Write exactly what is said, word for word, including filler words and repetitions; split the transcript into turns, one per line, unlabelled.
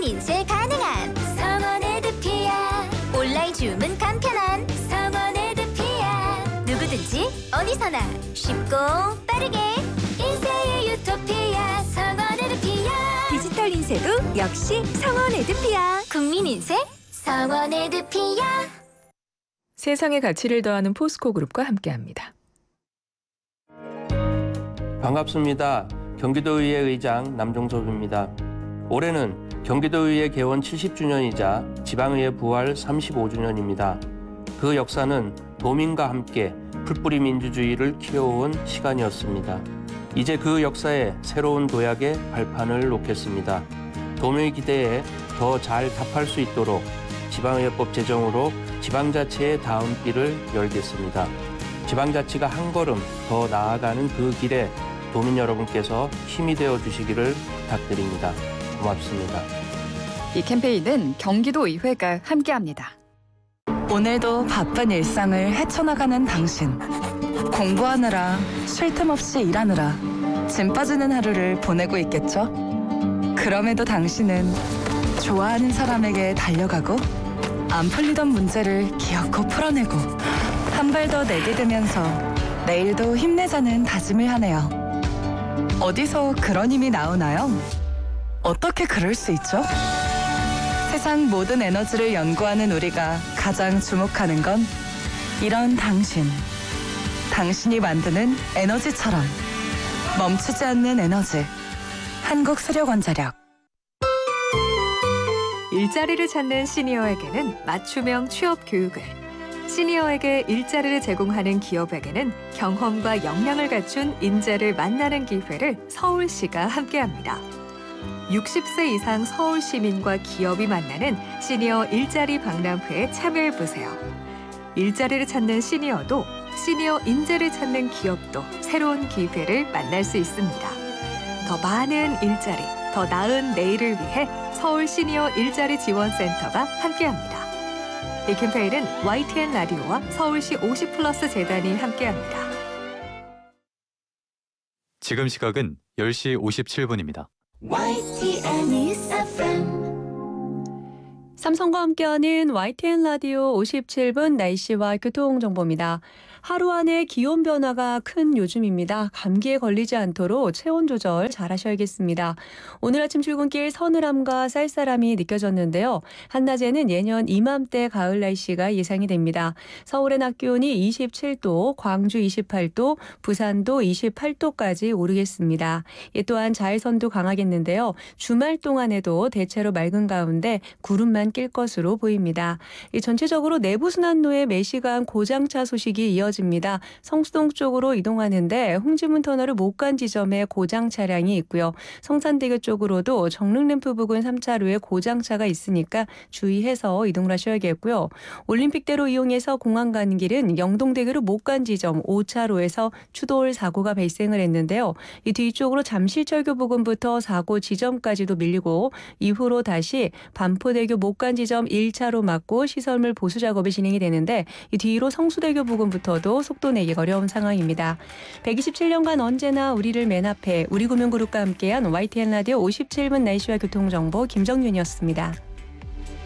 인쇄 가능한 성원 에드피아. 온라인 주문 간편한 성원 에드피아. 누구든지 어디서나 쉽고 빠르게 인쇄의 유토피아 성원 에드피아. 디지털 인쇄도 역시 성원 에드피아. 국민 인쇄 성원 에드피아.
세상의 가치를 더하는 포스코 그룹과 함께합니다.
반갑습니다. 경기도의회 의장 남종섭입니다. 올해는 경기도의회 개원 칠십 주년이자 지방의회 부활 삼십오 주년입니다. 그 역사는 도민과 함께 풀뿌리 민주주의를 키워온 시간이었습니다. 이제 그 역사에 새로운 도약의 발판을 놓겠습니다. 도민의 기대에 더 잘 답할 수 있도록 지방의회법 제정으로 지방자치의 다음 길을 열겠습니다. 지방자치가 한 걸음 더 나아가는 그 길에 도민 여러분께서 힘이 되어 주시기를 부탁드립니다. 고맙습니다.
이 캠페인은 경기도의회가 함께합니다. 오늘도 바쁜 일상을 헤쳐나가는 당신. 공부하느라, 쉴 틈 없이 일하느라 짐 빠지는 하루를 보내고 있겠죠? 그럼에도 당신은 좋아하는 사람에게 달려가고 안 풀리던 문제를 기어코 풀어내고 한 발 더 내디디면서 내일도 힘내자는 다짐을 하네요. 어디서 그런 힘이 나오나요? 어떻게 그럴 수 있죠? 세상 모든 에너지를 연구하는 우리가 가장 주목하는 건 이런 당신. 당신이 만드는 에너지처럼 멈추지 않는 에너지. 한국수력원자력.
일자리를 찾는 시니어에게는 맞춤형 취업 교육을, 시니어에게 일자리를 제공하는 기업에게는 경험과 역량을 갖춘 인재를 만나는 기회를 서울시가 함께합니다. 육십 세 이상 서울 시민과 기업이 만나는 시니어 일자리 박람회에 참여해보세요. 일자리를 찾는 시니어도 시니어 인재를 찾는 기업도 새로운 기회를 만날 수 있습니다. 더 많은 일자리, 더 나은 내일을 위해 서울 시니어 일자리 지원센터가 함께합니다. 이 캠페인은 와이티엔 라디오와 서울시 오십 플러스 재단이 함께합니다.
지금 시각은 열 시 오십칠 분입니다.
와이티엔 News 에프엠.
삼성과 함께하는 와이티엔 라디오 오십칠 분 날씨와 교통정보입니다. 하루 안에 기온 변화가 큰 요즘입니다. 감기에 걸리지 않도록 체온 조절 잘 하셔야겠습니다. 오늘 아침 출근길 서늘함과 쌀쌀함이 느껴졌는데요. 한낮에는 예년 이맘때 가을 날씨가 예상이 됩니다. 서울의 낮 기온이 이십칠 도, 광주 이십팔 도, 부산도 이십팔 도까지 오르겠습니다. 이 또한 자외선도 강하겠는데요. 주말 동안에도 대체로 맑은 가운데 구름만 낄 것으로 보입니다. 이 전체적으로 내부순환로의 매시간 고장차 소식이 이어집니다. 성수동 쪽으로 이동하는데 홍지문 터널을 못 간 지점에 고장 차량이 있고요. 성산대교 쪽으로도 정릉램프 부근 삼 차로에 고장차가 있으니까 주의해서 이동을 하셔야겠고요. 올림픽대로 이용해서 공항 가는 길은 영동대교를 못 간 지점 오 차로에서 추돌 사고가 발생을 했는데요. 이 뒤쪽으로 잠실철교 부근부터 사고 지점까지도 밀리고 이후로 다시 반포대교 못 간 지점 일 차로 막고 시설물 보수 작업이 진행이 되는데 이 뒤로 성수대교 부근부터도 속도 내기 어려운 상황입니다. 백이십칠 년간 언제나 우리를 맨 앞에 우리금융그룹과 함께한 와이티엔 라디오 오십칠 분 날씨와 교통정보 김정윤이었습니다.